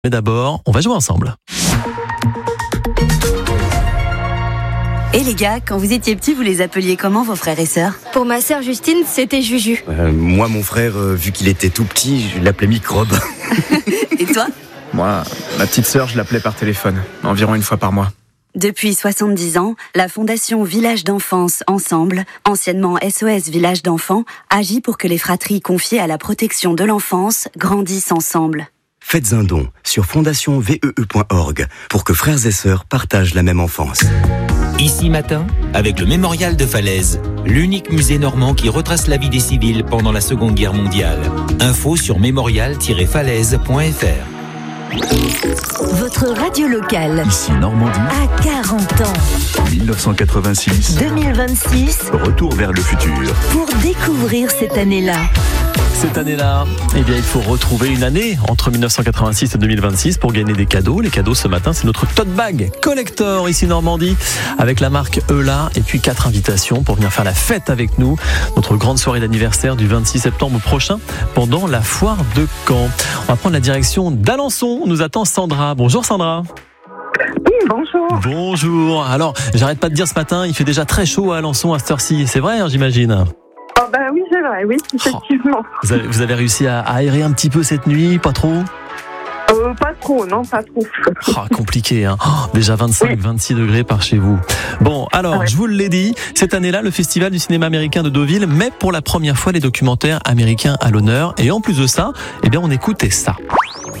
Mais d'abord, on va jouer ensemble. Et les gars, quand vous étiez petits, vous les appeliez comment vos frères et sœurs ? Pour ma sœur Justine, c'était Juju. Moi, mon frère, vu qu'il était tout petit, je l'appelais Microbe. Et toi ? Moi, ma petite sœur, je l'appelais par téléphone, environ une fois par mois. Depuis 70 ans, la Fondation Village d'Enfance Ensemble, anciennement SOS Village d'Enfants, agit pour que les fratries confiées à la protection de l'enfance grandissent ensemble. Faites un don sur fondationvee.org pour que frères et sœurs partagent la même enfance. Ici matin, avec le Mémorial de Falaise, l'unique musée normand qui retrace la vie des civils pendant la Seconde Guerre mondiale. Info sur mémorial-falaise.fr. Votre radio locale, Ici Normandie, à 40 ans, 1986, 2026, retour vers le futur. pour découvrir cette année-là. Cette année-là, eh bien, il faut retrouver une année entre 1986 et 2026 pour gagner des cadeaux. Les cadeaux ce matin, c'est notre tote bag collector ici Normandie avec la marque Eula et puis 4 invitations pour venir faire la fête avec nous. Notre grande soirée d'anniversaire du 26 septembre prochain pendant la foire de Caen. On va prendre la direction d'Alençon. Nous attend Sandra. Bonjour Sandra. Oui, bonjour. Bonjour. Alors, j'arrête pas de dire ce matin, il fait déjà très chaud à Alençon à cette heure-ci. C'est vrai, hein, j'imagine. Oh ben oui, c'est vrai, oui, effectivement. Vous avez réussi à aérer un petit peu cette nuit, pas trop ? Pas trop, non, pas trop. Compliqué, hein. Déjà 25, 26 degrés par chez vous. Bon, alors, Ouais. je vous l'ai dit, cette année-là, le Festival du cinéma américain de Deauville met pour la première fois les documentaires américains à l'honneur. Et en plus de ça, eh bien, on écoutait ça.